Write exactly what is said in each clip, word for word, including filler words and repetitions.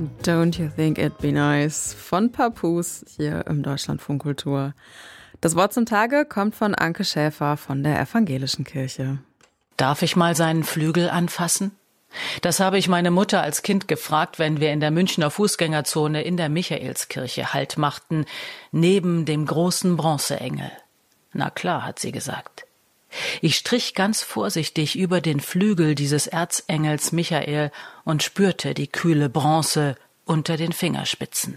Don't you think it'd be nice? Von Papoose hier im Deutschlandfunk Kultur. Das Wort zum Tage kommt von Anke Schäfer von der Evangelischen Kirche. Darf ich mal seinen Flügel anfassen? Das habe ich meine Mutter als Kind gefragt, wenn wir in der Münchner Fußgängerzone in der Michaelskirche Halt machten, neben dem großen Bronzeengel. Na klar, hat sie gesagt. Ich strich ganz vorsichtig über den Flügel dieses Erzengels Michael und spürte die kühle Bronze unter den Fingerspitzen.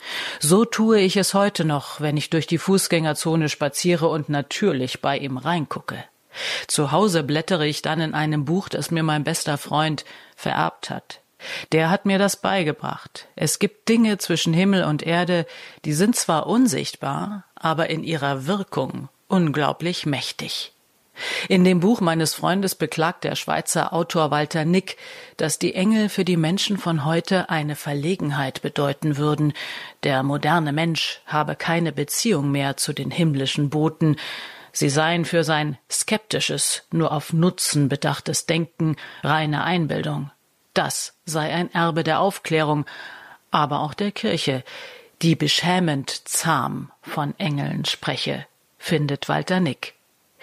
So tue ich es heute noch, wenn ich durch die Fußgängerzone spaziere und natürlich bei ihm reingucke. Zu Hause blättere ich dann in einem Buch, das mir mein bester Freund vererbt hat. Der hat mir das beigebracht. Es gibt Dinge zwischen Himmel und Erde, die sind zwar unsichtbar, aber in ihrer Wirkung unglaublich mächtig. In dem Buch meines Freundes beklagt der Schweizer Autor Walter Nick, dass die Engel für die Menschen von heute eine Verlegenheit bedeuten würden. Der moderne Mensch habe keine Beziehung mehr zu den himmlischen Boten. Sie seien für sein skeptisches, nur auf Nutzen bedachtes Denken reine Einbildung. Das sei ein Erbe der Aufklärung, aber auch der Kirche, die beschämend zahm von Engeln spreche, findet Walter Nick.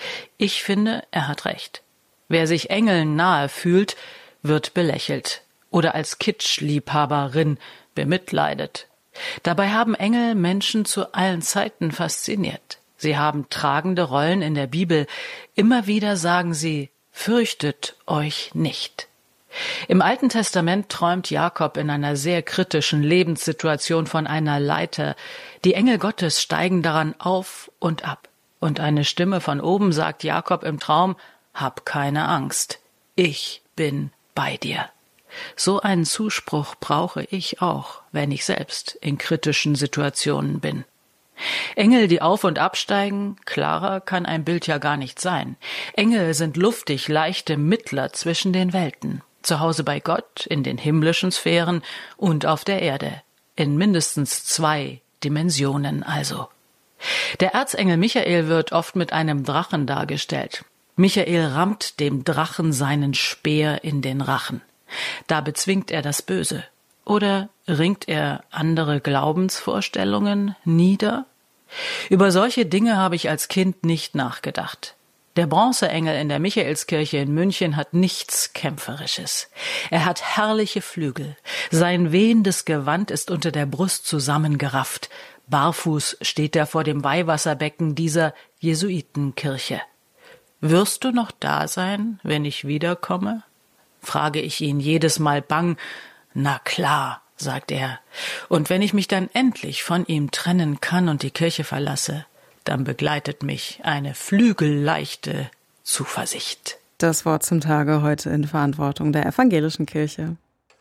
Ich finde, er hat recht. Wer sich Engeln nahe fühlt, wird belächelt oder als Kitschliebhaberin bemitleidet. Dabei haben Engel Menschen zu allen Zeiten fasziniert. Sie haben tragende Rollen in der Bibel. Immer wieder sagen sie, fürchtet euch nicht. Im Alten Testament träumt Jakob in einer sehr kritischen Lebenssituation von einer Leiter. Die Engel Gottes steigen daran auf und ab. Und eine Stimme von oben sagt Jakob im Traum, hab keine Angst, ich bin bei dir. So einen Zuspruch brauche ich auch, wenn ich selbst in kritischen Situationen bin. Engel, die auf und absteigen, klarer kann ein Bild ja gar nicht sein. Engel sind luftig leichte Mittler zwischen den Welten, zu Hause bei Gott, in den himmlischen Sphären und auf der Erde, in mindestens zwei Dimensionen also. Der Erzengel Michael wird oft mit einem Drachen dargestellt. Michael rammt dem Drachen seinen Speer in den Rachen. Da bezwingt er das Böse. Oder ringt er andere Glaubensvorstellungen nieder? Über solche Dinge habe ich als Kind nicht nachgedacht. Der Bronzeengel in der Michaelskirche in München hat nichts Kämpferisches. Er hat herrliche Flügel. Sein wehendes Gewand ist unter der Brust zusammengerafft. Barfuß steht er vor dem Weihwasserbecken dieser Jesuitenkirche. Wirst du noch da sein, wenn ich wiederkomme? Frage ich ihn jedes Mal bang. Na klar, sagt er. Und wenn ich mich dann endlich von ihm trennen kann und die Kirche verlasse, dann begleitet mich eine flügelleichte Zuversicht. Das Wort zum Tage heute in Verantwortung der Evangelischen Kirche.